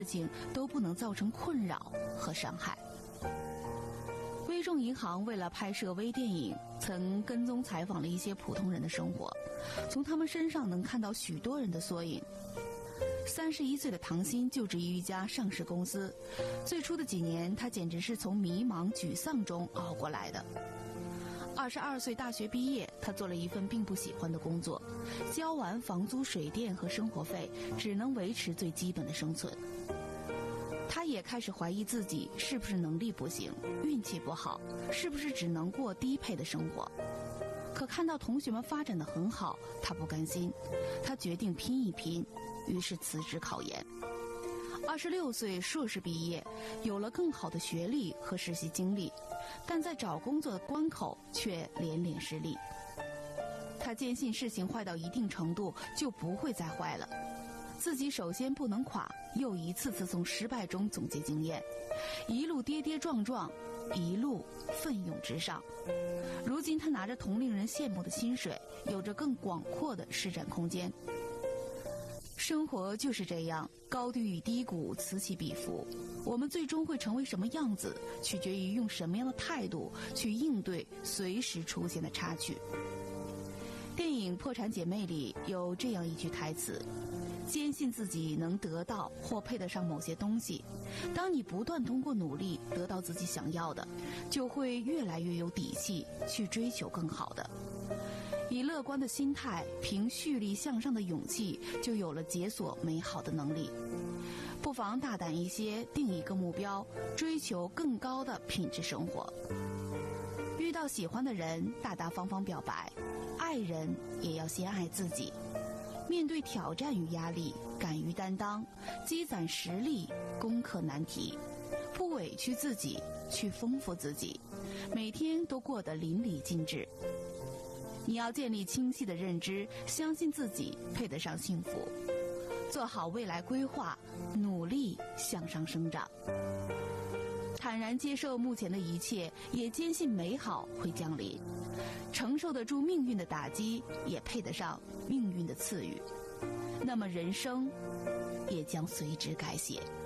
事情都不能造成困扰和伤害。微众银行为了拍摄微电影，曾跟踪采访了一些普通人的生活，从他们身上能看到许多人的缩影。31岁的唐鑫就职于一家上市公司，最初的几年，他简直是从迷茫、沮丧中熬过来的。22岁大学毕业，他做了一份并不喜欢的工作，交完房租、水电和生活费，只能维持最基本的生存。他也开始怀疑自己是不是能力不行，运气不好，是不是只能过低配的生活。可看到同学们发展得很好，他不甘心，他决定拼一拼，于是辞职考研。26岁硕士毕业，有了更好的学历和实习经历，但在找工作的关口却连连失利。他坚信事情坏到一定程度就不会再坏了，自己首先不能垮，又一次次从失败中总结经验，一路跌跌撞撞，一路奋勇直上。如今他拿着同龄人羡慕的薪水，有着更广阔的施展空间。生活就是这样，高低与低谷此起彼伏，我们最终会成为什么样子，取决于用什么样的态度去应对随时出现的插曲。电影《破产姐妹》里有这样一句台词：坚信自己能得到或配得上某些东西，当你不断通过努力得到自己想要的，就会越来越有底气去追求更好的。以乐观的心态，凭蓄力向上的勇气，就有了解锁美好的能力。不妨大胆一些，定一个目标，追求更高的品质生活。遇到喜欢的人，大大方方表白，爱人也要先爱自己。面对挑战与压力，敢于担当，积攒实力，攻克难题，不委屈自己，去丰富自己，每天都过得淋漓尽致。你要建立清晰的认知，相信自己配得上幸福，做好未来规划，努力向上生长，坦然接受目前的一切，也坚信美好会降临，承受得住命运的打击，也配得上命运的赐予，那么人生也将随之改写。